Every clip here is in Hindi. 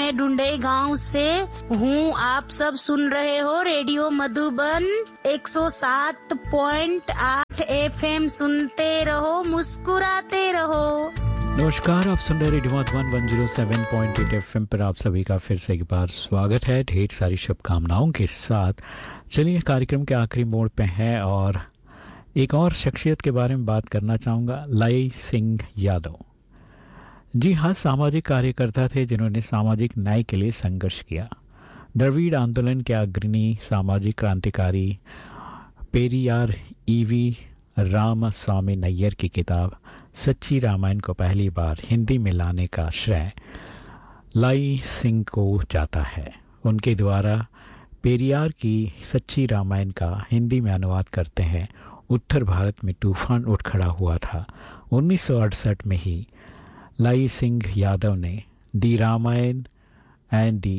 मैं ढूंढे गांव से हूँ। आप सब सुन रहे हो रेडियो मधुबन 107.8 FM। सुनते रहो, मुस्कुराते रहो। नमस्कार, आप सुन रहे रेडियो मधुबन 107.8 FM पर आप सभी का फिर से एक बार स्वागत है ढेर सारी शुभकामनाओं के साथ। चलिए, कार्यक्रम के आखिरी मोड़ पे हैं और एक और शख्सियत के बारे में बात करना चाहूँगा, लाई सिंह यादव। जी हाँ, सामाजिक कार्यकर्ता थे जिन्होंने सामाजिक न्याय के लिए संघर्ष किया। द्रविड़ आंदोलन के अग्रणी सामाजिक क्रांतिकारी पेरियार ईवी रामास्वामी नैयर की किताब सच्ची रामायण को पहली बार हिंदी में लाने का श्रेय लाई सिंह को जाता है। उनके द्वारा पेरियार की सच्ची रामायण का हिंदी में अनुवाद करते हैं उत्तर भारत में तूफान उठ खड़ा हुआ था। 1968 में ही लाई सिंह यादव ने दी Ramayan and the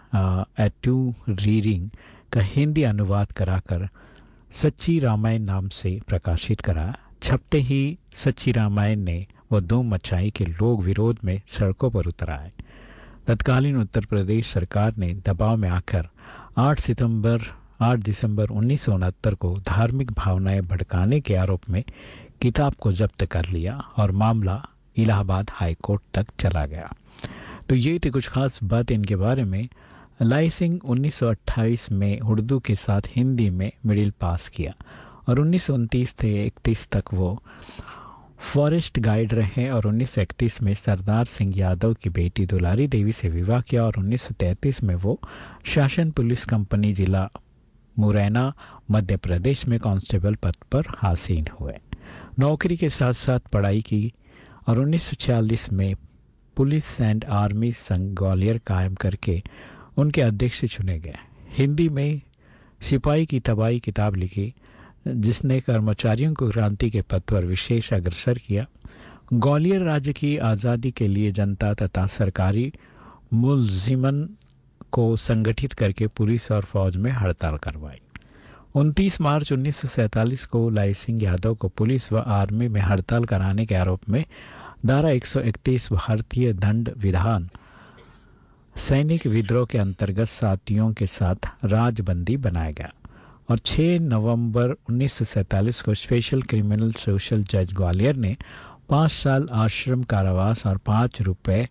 to reading का हिंदी अनुवाद कराकर सच्ची रामायण नाम से प्रकाशित करा। छपते ही सच्ची रामायण ने वो धूम मचाई कि लोग विरोध में सड़कों पर उतर आए। तत्कालीन उत्तर प्रदेश सरकार ने दबाव में आकर 8 दिसंबर 1969 को धार्मिक भावनाएं भड़काने के आरोप में किताब को जब्त कर लिया और मामला इलाहाबाद हाई कोर्ट तक चला गया। तो ये थी कुछ खास बात इनके बारे में। लाई सिंह 1928 में उर्दू के साथ हिंदी में मिडिल पास किया और 1929 से 31 तक वो फॉरेस्ट गाइड रहे और 1931 में सरदार सिंह यादव की बेटी दुलारी देवी से विवाह किया और 1933 में वो शासन पुलिस कंपनी जिला मुरैना मध्य प्रदेश में कांस्टेबल पद पर हासिल हुए। नौकरी के साथ साथ पढ़ाई की और 1946 में पुलिस एंड आर्मी संघ ग्वालियर कायम करके उनके अध्यक्ष चुने गए। हिंदी में सिपाही की तबाही किताब लिखी जिसने कर्मचारियों को क्रांति के पथ पर विशेष अग्रसर किया। ग्वालियर राज्य की आज़ादी के लिए जनता तथा सरकारी मुलजिमन को संगठित करके पुलिस और फौज में हड़ताल करवाई। 29 मार्च 1947 को लाई सिंह यादव को पुलिस व आर्मी में हड़ताल कराने के आरोप में धारा 131 भारतीय दंड विधान सैनिक विद्रोह के अंतर्गत साथियों के साथ राजबंदी बनाया गया और 6 नवंबर 1947 को स्पेशल क्रिमिनल सोशल जज ग्वालियर ने 5 साल आश्रम कारावास और 5 रुपये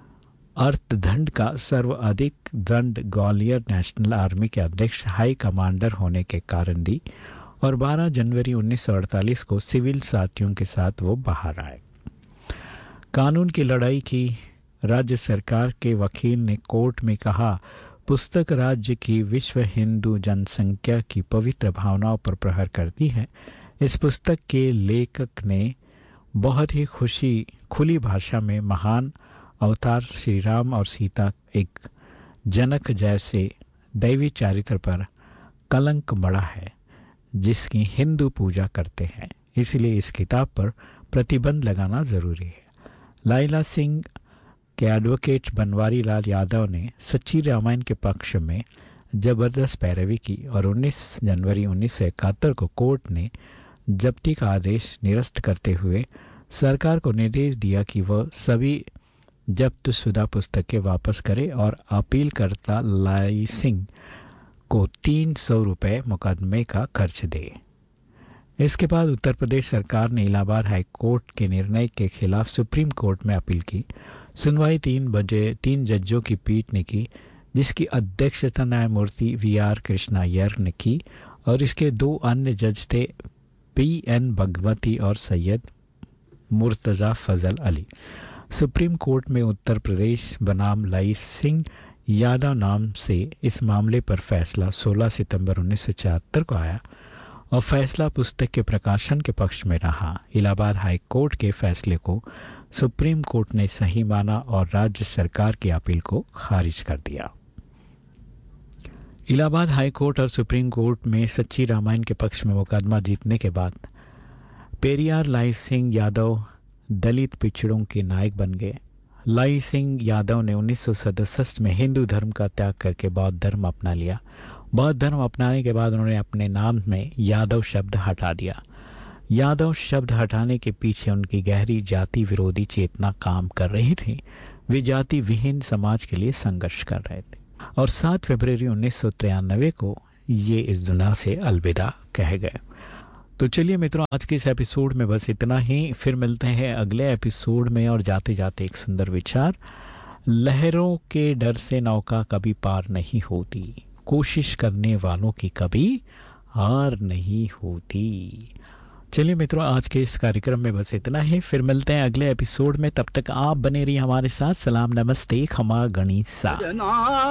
अर्थदंड का सर्वाधिक दंड ग्वालियर नेशनल आर्मी के अध्यक्ष हाई कमांडर होने के कारण दी और 12 जनवरी 1948 को सिविल साथियों के साथ वो बाहर आए। कानून की लड़ाई की। राज्य सरकार के वकील ने कोर्ट में कहा, पुस्तक राज्य की विश्व हिंदू जनसंख्या की पवित्र भावनाओं पर प्रहार करती है। इस पुस्तक के लेखक ने बहुत ही खुली भाषा में महान अवतार श्री राम और सीता एक जनक जैसे दैवी चरित्र पर कलंक मढ़ा है जिसकी हिंदू पूजा करते हैं। इसलिए इस किताब पर प्रतिबंध लगाना जरूरी है। लाइला सिंह के एडवोकेट बनवारी लाल यादव ने सच्ची रामायण के पक्ष में जबरदस्त पैरवी की और 19 जनवरी 1971 को कोर्ट ने जब्ती का आदेश निरस्त करते हुए सरकार को निर्देश दिया कि वह सभी जब्त शुदा पुस्तकें वापस करे और अपीलकर्ता लाई सिंह को 300 रुपये मुकदमे का खर्च दे। इसके बाद उत्तर प्रदेश सरकार ने इलाहाबाद हाई कोर्ट के निर्णय के खिलाफ सुप्रीम कोर्ट में अपील की। सुनवाई 3 जजों की पीठ ने की जिसकी अध्यक्षता न्यायमूर्ति VR कृष्णा अय्यर ने की और इसके 2 अन्य जज थे PN भगवती और सैयद मुर्तज़ा फजल अली। सुप्रीम कोर्ट में उत्तर प्रदेश बनाम लाई सिंह यादव नाम से इस मामले पर फैसला 16 सितंबर 1974 को आया और फैसला पुस्तक के प्रकाशन के पक्ष में रहा। इलाहाबाद हाई कोर्ट के फैसले को सुप्रीम कोर्ट ने सही माना और राज्य सरकार की अपील को खारिज कर दिया। इलाहाबाद हाई कोर्ट और सुप्रीम कोर्ट में सच्ची रामायण के पक्ष में मुकदमा जीतने के बाद पेरियार लाई सिंह यादव दलित पिछड़ों के नायक बन गए। लाई सिंह यादव ने 1967 में हिंदू धर्म का त्याग करके बौद्ध धर्म अपना लिया। बौद्ध धर्म अपनाने के बाद उन्होंने अपने नाम में यादव शब्द हटा दिया। यादव शब्द हटाने के पीछे उनकी गहरी जाति विरोधी चेतना काम कर रही थी। वे जाति विहीन समाज के लिए संघर्ष कर रहे थे और 7 फरवरी 1993 को ये इस दुनिया से अलविदा कह गए। तो चलिए मित्रों, आज के इस एपिसोड में बस इतना ही। फिर मिलते हैं अगले एपिसोड में। और जाते जाते एक सुंदर विचार, लहरों के डर से नौका कभी पार नहीं होती, कोशिश करने वालों की कभी हार नहीं होती। चलिए मित्रों, आज के इस कार्यक्रम में बस इतना ही। फिर मिलते हैं अगले एपिसोड में। तब तक आप बने रहिए हमारे साथ। सलाम, नमस्ते, खमा गणिसा।